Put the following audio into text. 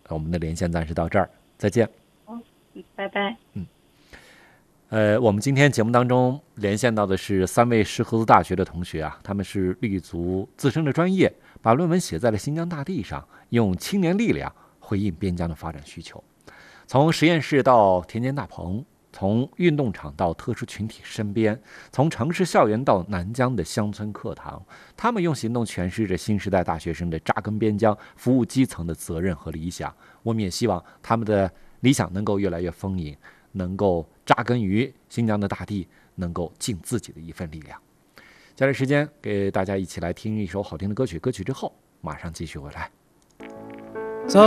我们的连线暂时到这儿，再见。 拜拜。 我们今天节目当中连线到的是3位石河子大学的同学啊，他们是立足自身的专业，把论文写在了新疆大地上，用青年力量回应边疆的发展需求。从实验室到田间大棚，从运动场到特殊群体身边，从城市校园到南疆的乡村课堂，他们用行动诠释着新时代大学生的扎根边疆、服务基层的责任和理想。我们也希望他们的理想能够越来越丰盈，能够扎根于新疆的大地，能够尽自己的一份力量。接下来时间给大家一起来听一首好听的歌曲，歌曲之后马上继续回来。